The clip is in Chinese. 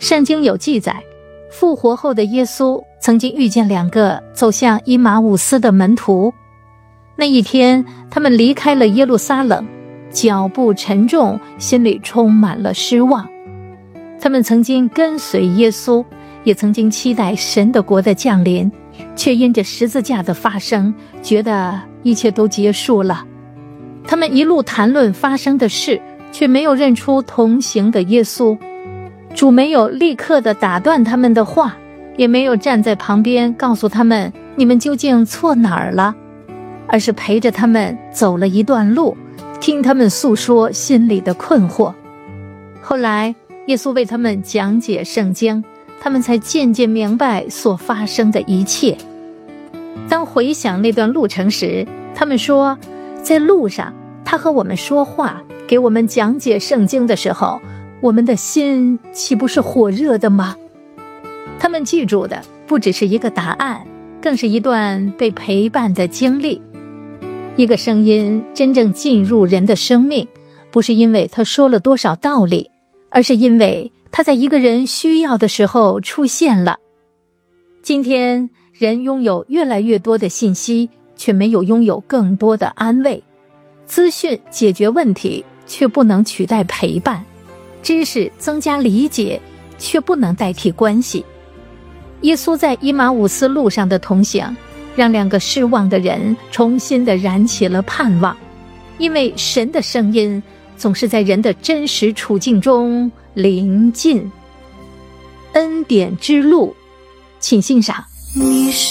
圣经有记载，复活后的耶稣曾经遇见2个走向伊马伍斯的门徒。那一天，他们离开了耶路撒冷，脚步沉重，心里充满了失望。他们曾经跟随耶稣，也曾经期待神的国的降临，却因着十字架的发生，觉得一切都结束了。他们一路谈论发生的事，却没有认出同行的耶稣。主没有立刻地打断他们的话，也没有站在旁边告诉他们你们究竟错哪儿了，而是陪着他们走了一段路，听他们诉说心里的困惑。后来耶稣为他们讲解圣经，他们才渐渐明白所发生的一切。当回想那段路程时，他们说，在路上他和我们说话，给我们讲解圣经的时候，我们的心岂不是火热的吗？他们记住的不只是一个答案，更是一段被陪伴的经历。一个声音真正进入人的生命，不是因为他说了多少道理，而是因为他在一个人需要的时候出现了。今天人拥有越来越多的信息，却没有拥有更多的安慰。资讯解决问题，却不能取代陪伴；知识增加理解，却不能代替关系。耶稣在伊马伍斯路上的同行，让2个失望的人重新地燃起了盼望，因为神的声音总是在人的真实处境中临近。恩典之路，请欣赏。